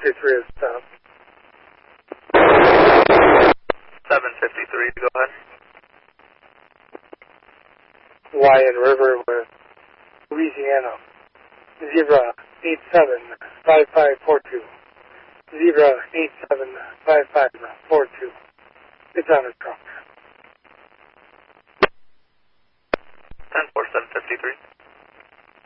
753 is stop. 753, go ahead. Lion River with Louisiana. Zebra 875542. Zebra 875542. It's on its cross.